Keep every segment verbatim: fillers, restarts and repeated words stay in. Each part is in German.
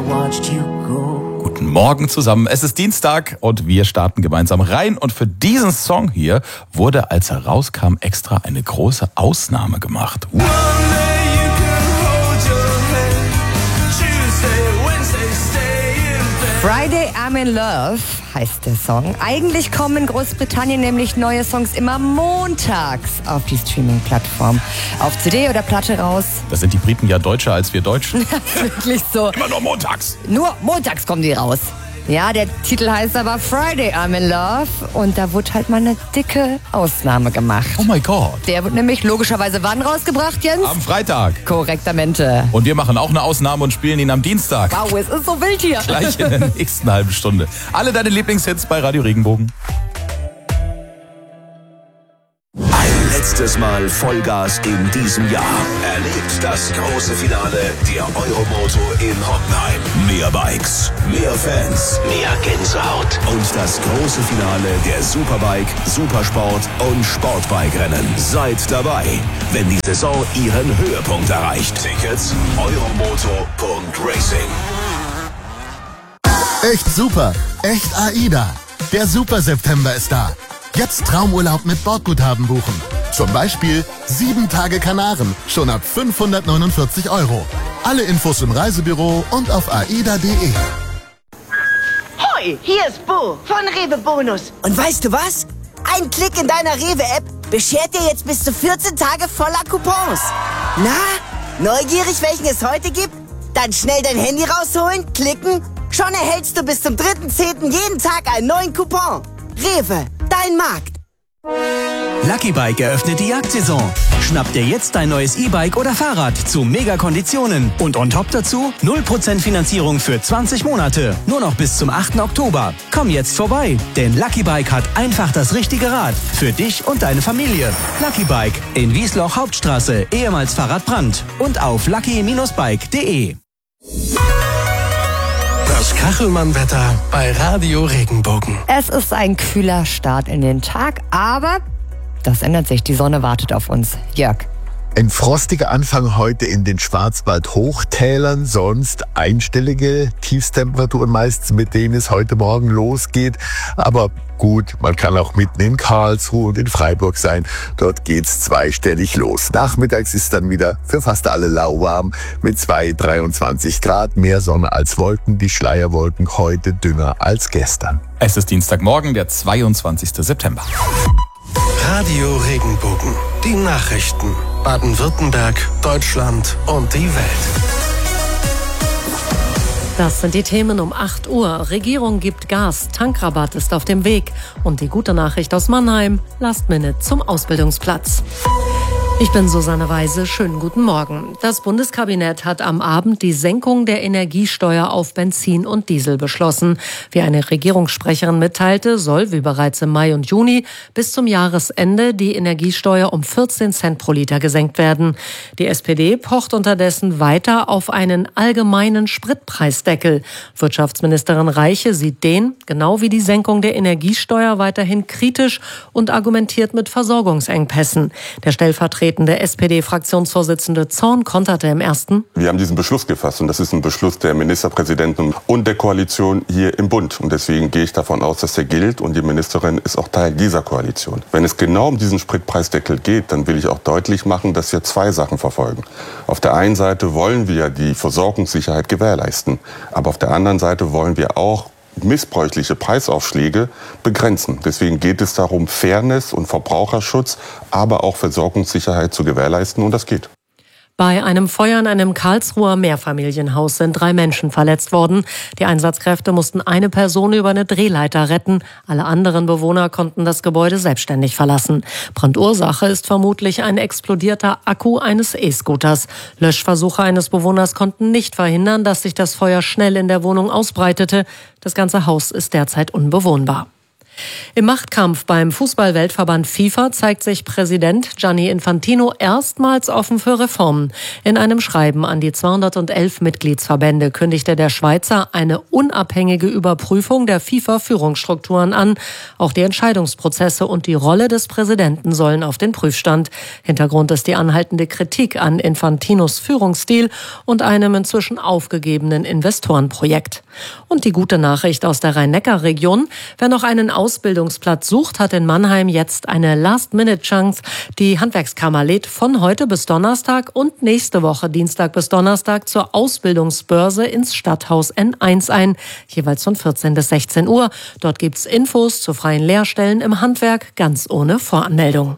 watched you go. Guten Morgen zusammen. Es ist Dienstag und wir starten gemeinsam rein. Und für diesen Song hier wurde, als er rauskam, extra eine große Ausnahme gemacht. Uh. Friday I'm in Love heißt der Song. Eigentlich kommen in Großbritannien nämlich neue Songs immer montags auf die Streaming-Plattform. Auf C D oder Platte raus. Da sind die Briten ja deutscher als wir Deutschen. Das ist wirklich so. Immer nur montags. Nur montags kommen die raus. Ja, der Titel heißt aber Friday I'm in Love und da wurde halt mal eine dicke Ausnahme gemacht. Oh mein Gott. Der wird nämlich logischerweise wann rausgebracht, Jens? Am Freitag. Korrektamente. Und wir machen auch eine Ausnahme und spielen ihn am Dienstag. Wow, es ist so wild hier. Gleich in der nächsten halben Stunde. Alle deine Lieblingshits bei Radio Regenbogen. Ein letztes Mal Vollgas in diesem Jahr. Erlebt das große Finale der Euromoto in Hockenheim. Mehr Bikes, mehr Fans, mehr Gänsehaut. Und das große Finale der Superbike, Supersport und Sportbike-Rennen. Seid dabei, wenn die Saison ihren Höhepunkt erreicht. Tickets euromoto punkt racing. Echt super, echt AIDA. Der Super-September ist da. Jetzt Traumurlaub mit Bordguthaben buchen. Zum Beispiel sieben Tage Kanaren, schon ab fünfhundertneunundvierzig Euro. Alle Infos im Reisebüro und auf aida punkt de. Hoi, hier ist Bo von Rewe Bonus. Und weißt du was? Ein Klick in deiner Rewe-App beschert dir jetzt bis zu vierzehn Tage voller Coupons. Na, neugierig, welchen es heute gibt? Dann schnell dein Handy rausholen, klicken. Schon erhältst du bis zum dritten zehnten jeden Tag einen neuen Coupon. Rewe, dein Markt. Lucky Bike eröffnet die Jagdsaison. Schnapp dir jetzt dein neues E-Bike oder Fahrrad zu Mega-Konditionen. Und on top dazu null Prozent Finanzierung für zwanzig Monate. Nur noch bis zum achten Oktober. Komm jetzt vorbei, denn Lucky Bike hat einfach das richtige Rad. Für dich und deine Familie. Lucky Bike in Wiesloch Hauptstraße, ehemals Fahrradbrand. Und auf lucky Bindestrich bike punkt de. Das Kachelmann-Wetter bei Radio Regenbogen. Es ist ein kühler Start in den Tag, aber das ändert sich. Die Sonne wartet auf uns. Jörg. Ein frostiger Anfang heute in den Schwarzwald-Hochtälern, sonst einstellige Tiefstemperaturen meistens, mit denen es heute Morgen losgeht. Aber gut, man kann auch mitten in Karlsruhe und in Freiburg sein. Dort geht's zweistellig los. Nachmittags ist dann wieder für fast alle lauwarm mit zwei, dreiundzwanzig Grad, mehr Sonne als Wolken. Die Schleierwolken heute dünner als gestern. Es ist Dienstagmorgen, der zweiundzwanzigsten September. Radio Regenbogen. Die Nachrichten. Baden-Württemberg, Deutschland und die Welt. Das sind die Themen um acht Uhr. Regierung gibt Gas, Tankrabatt ist auf dem Weg. Und die gute Nachricht aus Mannheim, Last Minute zum Ausbildungsplatz. Ich bin Susanne Weise, schönen guten Morgen. Das Bundeskabinett hat am Abend die Senkung der Energiesteuer auf Benzin und Diesel beschlossen. Wie eine Regierungssprecherin mitteilte, soll, wie bereits im Mai und Juni, bis zum Jahresende die Energiesteuer um vierzehn Cent pro Liter gesenkt werden. Die S P D pocht unterdessen weiter auf einen allgemeinen Spritpreisdeckel. Wirtschaftsministerin Reiche sieht den, genau wie die Senkung der Energiesteuer, weiterhin kritisch und argumentiert mit Versorgungsengpässen. Der Stellvertreter Der S P D-Fraktionsvorsitzende Zorn konterte im ersten. Wir haben diesen Beschluss gefasst und das ist ein Beschluss der Ministerpräsidenten und der Koalition hier im Bund. Und deswegen gehe ich davon aus, dass der gilt und die Ministerin ist auch Teil dieser Koalition. Wenn es genau um diesen Spritpreisdeckel geht, dann will ich auch deutlich machen, dass wir zwei Sachen verfolgen. Auf der einen Seite wollen wir die Versorgungssicherheit gewährleisten, aber auf der anderen Seite wollen wir auch missbräuchliche Preisaufschläge begrenzen. Deswegen geht es darum, Fairness und Verbraucherschutz, aber auch Versorgungssicherheit zu gewährleisten und das geht. Bei einem Feuer in einem Karlsruher Mehrfamilienhaus sind drei Menschen verletzt worden. Die Einsatzkräfte mussten eine Person über eine Drehleiter retten. Alle anderen Bewohner konnten das Gebäude selbstständig verlassen. Brandursache ist vermutlich ein explodierter Akku eines E-Scooters. Löschversuche eines Bewohners konnten nicht verhindern, dass sich das Feuer schnell in der Wohnung ausbreitete. Das ganze Haus ist derzeit unbewohnbar. Im Machtkampf beim Fußball-Weltverband FIFA zeigt sich Präsident Gianni Infantino erstmals offen für Reformen. In einem Schreiben an die zweihundertelf Mitgliedsverbände kündigte der Schweizer eine unabhängige Überprüfung der FIFA-Führungsstrukturen an. Auch die Entscheidungsprozesse und die Rolle des Präsidenten sollen auf den Prüfstand. Hintergrund ist die anhaltende Kritik an Infantinos Führungsstil und einem inzwischen aufgegebenen Investorenprojekt. Und die gute Nachricht aus der Rhein-Neckar-Region: Wer noch einen Ausbildungsplatz sucht, hat in Mannheim jetzt eine Last-Minute-Chance. Die Handwerkskammer lädt von heute bis Donnerstag und nächste Woche Dienstag bis Donnerstag zur Ausbildungsbörse ins Stadthaus N eins ein, jeweils von vierzehn bis sechzehn Uhr. Dort gibt's Infos zu freien Lehrstellen im Handwerk, ganz ohne Voranmeldung.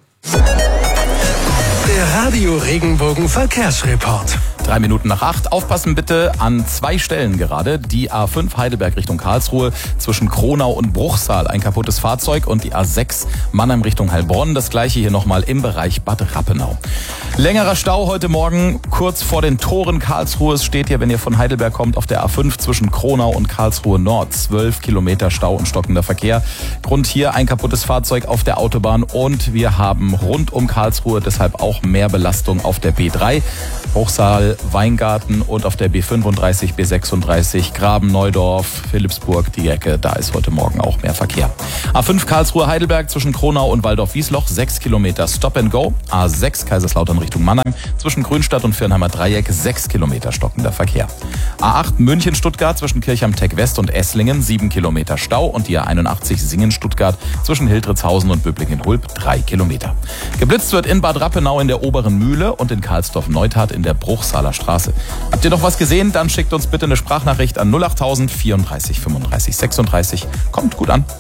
Der Radio Regenbogen Verkehrsreport. Drei Minuten nach acht. Aufpassen bitte an zwei Stellen gerade. Die A fünf Heidelberg Richtung Karlsruhe zwischen Kronau und Bruchsal ein kaputtes Fahrzeug und die A sechs Mannheim Richtung Heilbronn. Das gleiche hier nochmal im Bereich Bad Rappenau. Längerer Stau heute Morgen kurz vor den Toren Karlsruhe. Es steht hier, wenn ihr von Heidelberg kommt, auf der A fünf zwischen Kronau und Karlsruhe Nord. Zwölf Kilometer Stau und stockender Verkehr. Grund hier ein kaputtes Fahrzeug auf der Autobahn und wir haben rund um Karlsruhe deshalb auch mehr Belastung auf der B drei. Bruchsal, Weingarten und auf der B fünfunddreißig, B sechsunddreißig, Graben, Neudorf, Philippsburg, die Ecke, da ist heute Morgen auch mehr Verkehr. A fünf Karlsruhe Heidelberg zwischen Kronau und Waldorf-Wiesloch, sechs Kilometer Stop and Go. A sechs Kaiserslautern Richtung Mannheim zwischen Grünstadt und Viernheimer Dreieck, sechs Kilometer stockender Verkehr. A acht München-Stuttgart zwischen Kirchheim-Tech West und Esslingen, sieben Kilometer Stau und die A einundachtzig Singen-Stuttgart zwischen Hildritzhausen und Böblingen-Hulb, drei Kilometer. Geblitzt wird in Bad Rappenau in der Oberen Mühle und in Karlsdorf-Neustadt in der Bruchsaler Straße. Habt ihr noch was gesehen? Dann schickt uns bitte eine Sprachnachricht an null achttausend vierunddreißig fünfunddreißig sechsunddreißig. Kommt gut an.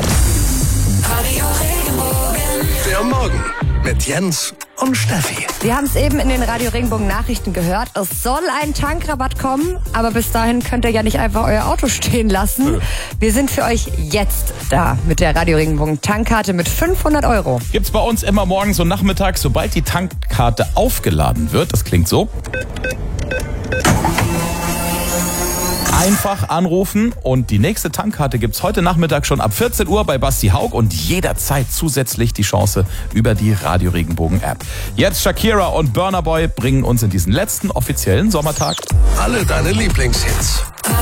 Der Morgen mit Jens und Steffi. Wir haben es eben in den Radio Regenbogen Nachrichten gehört. Es soll ein Tankrabatt kommen, aber bis dahin könnt ihr ja nicht einfach euer Auto stehen lassen. Nö. Wir sind für euch jetzt da mit der Radio Regenbogen Tankkarte mit fünfhundert Euro. Gibt's bei uns immer morgens und nachmittags, sobald die Tankkarte aufgeladen wird. Das klingt so. Einfach anrufen und die nächste Tankkarte gibt's heute Nachmittag schon ab vierzehn Uhr bei Basti Haug und jederzeit zusätzlich die Chance über die Radio Regenbogen App. Jetzt Shakira und Burna Boy bringen uns in diesen letzten offiziellen Sommertag alle deine Lieblingshits.